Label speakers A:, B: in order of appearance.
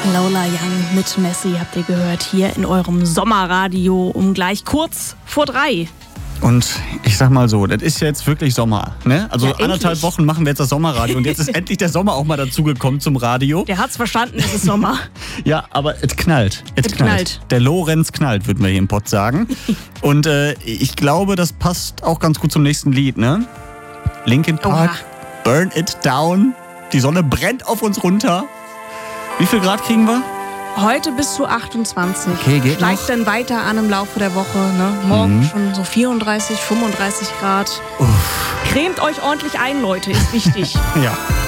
A: Lola Young mit Messi habt ihr gehört hier in eurem Sommerradio um gleich kurz vor 3.
B: Und ich sag mal so, das ist jetzt wirklich Sommer, ne? Also
A: Ja,
B: 1,5 Wochen machen wir jetzt das Sommerradio und jetzt ist endlich der Sommer auch mal dazugekommen zum Radio.
A: Der hat's verstanden, es ist Sommer.
B: Ja, aber es knallt. Es
A: knallt.
B: Der Lorenz knallt, würden wir hier im Pott sagen. Und ich glaube, das passt auch ganz gut zum nächsten Lied, ne? Linkin Park, Burn It Down. Die Sonne brennt auf uns runter. Wie viel Grad kriegen wir?
A: Heute bis zu 28.
B: Okay, geht
A: Steigt
B: noch.
A: dann weiter an im Laufe der Woche. Ne? Morgen schon so 34, 35 Grad. Cremt euch ordentlich ein, Leute, ist wichtig.
B: Ja.